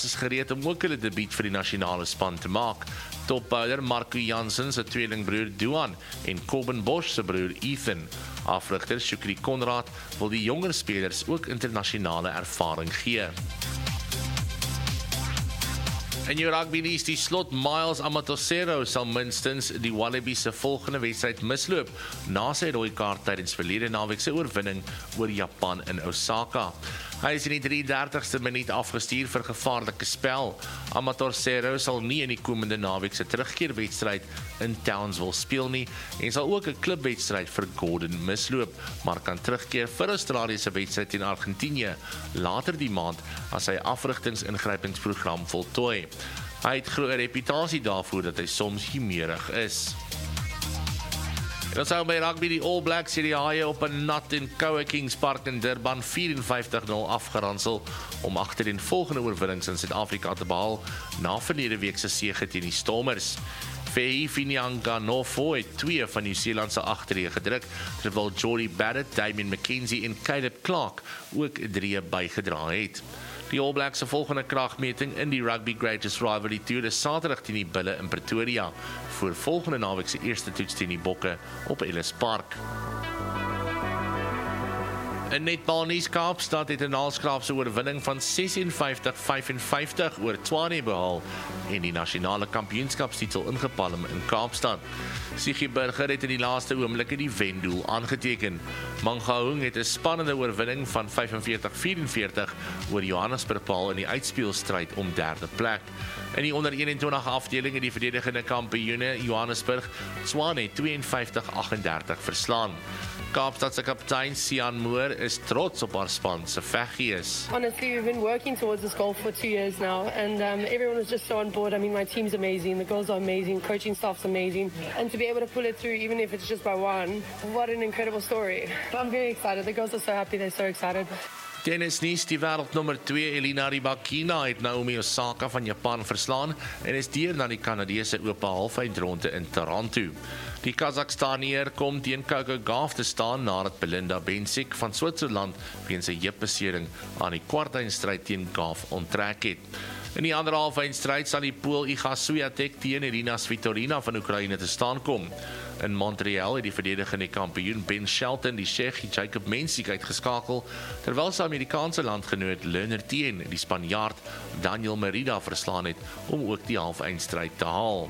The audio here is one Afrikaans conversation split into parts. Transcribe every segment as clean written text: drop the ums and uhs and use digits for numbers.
Proteas is gereed om ook hulle debuut vir die nasionale span te maak. Topbouler Marco Jansen se tweelingbroer Duan en Coben Bosch se broer Ethan. Afrigter Shukri Konrad wil die jonger spelers ook internasionale ervaring gee. In jou rugby nuus, die slot Miles Amatosero sal minstens die Wallabies se volgende wedstryd misloop na sy rooi kaart tydens verlede naweek se oorwinning oor Japan in Osaka. Hy is in die 33ste minuut afgestuur vir gevaarlike spel. Amatosero sal nie in die komende naweek se terugkeerwedstryd in Townsville speel nie en sal ook 'n klubwedstryd vir Gordon misloop, maar kan terugkeer vir Australië se wedstryd teen Argentinië later die maand as hy afrigtingsingrypingsprogram voltooi. Hy het groot reputasie daarvoor dat hy soms humeurig is. En dan sou by rugby die All Blacks hierdie Haie op 'n nat en koue Kings Park in Durban 54-0 afgeransel om agtereenvolgende oorwinnings in Suid-Afrika te behaal na verlede week se sege teen die Stormers. Fei Finyanganofo het 2 van Nieu-Seeland se agterrye gedruk, terwyl Jordie Barrett, Damien McKenzie en Caleb Clark ook 3 bygedra het. Die All Blacks se volgende kragmeting in die Rugby Greatest Rivalry Tour is Saterdag teen die Bulle in Pretoria, voor volgende naweek se eerste toets teen die Bokke op Ellis Park. In netbal nuus, Kaapstad het 'n naalskraapse oorwinning van 56-55 oor Tshwane behaal en die nasionale kampioenskapstitel ingepalm in Kaapstad. Siggy Burger het in die laaste oomblikke die wendoel aangeteken. Mangaung het 'n spannende oorwinning van 45-44 oor Johannesburg behaal in die uitspelstryd om 3de plek. In die onder 21 afdeling het die verdedigende kampioene Johannesburg Tshwane 52-38 verslaan. Kaapstad se kaptein Sian Moore is trots op haar span se veggees. Honestly, we've been working towards this goal for 2 years now, and everyone was just so on board. I mean, my team's amazing, the girls are amazing, coaching staff's amazing, and to be able to pull it through, even if it's just by one, what an incredible story. I'm very excited. The girls are so happy, they're so excited. Tennis nuus, die wêreldnommer 2 Elina Rybakina het Naomi Osaka van Japan verslaan en is deur na die Kanadese ope halfeindronde in Toronto. Die Kazakhstaniër kom teen Coco Gauff te staan nadat Belinda Bencic van Switserland weens 'n heupbesering aan die kwartfinalestryd teen Gauff onttrek het. In die ander halfeindstryd sal die Pool Iga Swiatek teen Irina Svitolina van Oekraïne te staan kom. In Montreal het die verdedigende kampioen Ben Shelton die Tsjeeg Jacob Mensik uitgeskakel, terwyl sy Amerikaanse landgenoot Leonard Tien die Spanjaard Daniel Merida verslaan het om ook die halfeindstryd te haal.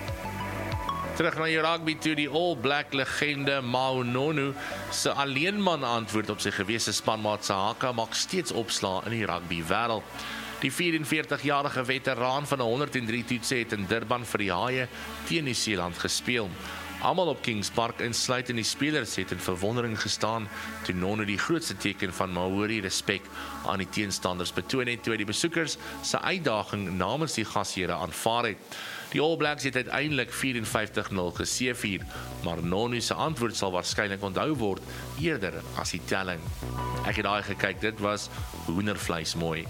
Terug na die rugby toe, die All Black legende Maunonu se alleenman antwoord op sy gewese spanmaat Sahaka maak steeds opslaa in die rugby wêreld. Die 44-jarige veteraan van 103 toetse het in Durban vir die Haie teen Nieu-Seeland gespeel. Almal op Kings Park, insluitend die spelers, het in verwondering gestaan toe Nono die grootste teken van Maori respek aan die teenstanders betoon het toe die besoekers se uitdaging namens die gasheere aanvaar het. Die All Blacks het uiteindelik 54-0 geseëvier, maar Nono se antwoord sal waarskynlik onthou word eerder as die telling. Ek het daai gekyk, dit was hoendervleis mooi.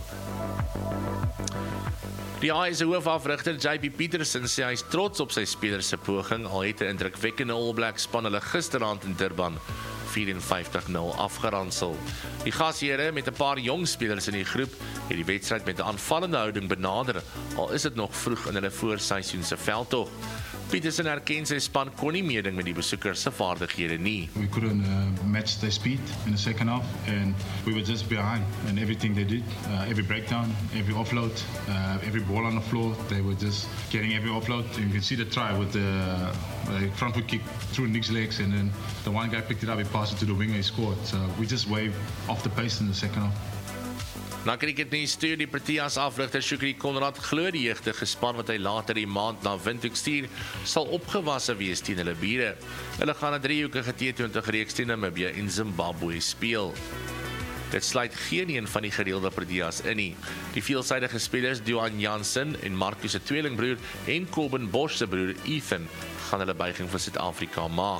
Die Haie se hoofafrigter JP Pietersen sê hy is trots op sy spelers se poging, al het 'n indrukwekkende All Blacks span hulle gisteraand in Durban 54-0 afgeransel. Die gasheere met 'n paar jong spelers in die groep het die wedstryd met 'n aanvallende houding benader, al is dit nog vroeg in hulle voorseisoen se veldtog. Pietersen erken sy span kon nie meeding met die besoekers se vaardighede nie. We couldn't match their speed in the second half, and we were just behind in everything they did. Every breakdown, every offload, every ball on the floor, they were just getting every offload. You can see the try with the front foot kick through Nick's legs, and then the one guy picked it up, he passed it to the winger, he scored. So we just waved off the pace in the second half. Na cricket nuus toe, die Proteas afrigter Shukri Konrad glo die jeugdige span wat hy later die maand na Windhoek stuur, sal opgewasse wees teen hulle bure. Hulle gaan 'n 3-hoekige T20 reeks teen Namibië en Zimbabwe speel. Dit sluit geen een van die gereelde Proteas in nie. Die veelsidige spelers Duan Jansen en Marcus se tweelingbroer en Coben Bosch se broer Ethan gaan hulle buiging vir Suid-Afrika maak.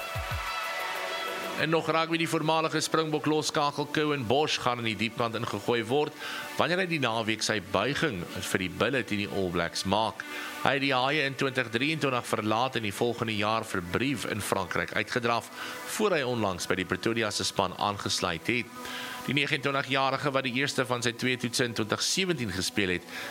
En nog rugby, die voormalige Springbok loskakel Coen Bosch gaan in die diepkant ingegooi word wanneer hy die naweek sy buiging vir die Bulle teen die All Blacks maak. Hy het die Haie in 2023 verlaat en die volgende jaar vir Brive in Frankryk uitgedraf voor hy onlangs by die Pretoria se span aangesluit het. Die 29-jarige wat die eerste van sy 2 toetse in 2017 gespeel het,